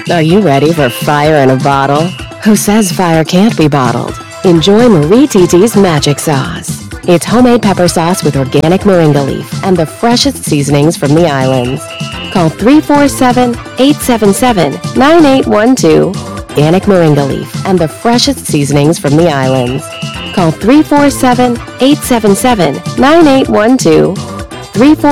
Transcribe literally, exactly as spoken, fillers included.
Are you ready for fire in a bottle? Who says fire can't be bottled? Enjoy Marie Titi's Magic Sauce. It's homemade pepper sauce with organic moringa leaf and the freshest seasonings from the islands. Call three four seven, eight seven seven, nine eight one two. Organic moringa leaf and the freshest seasonings from the islands. Call three four seven, eight seven seven, nine eight one two. three four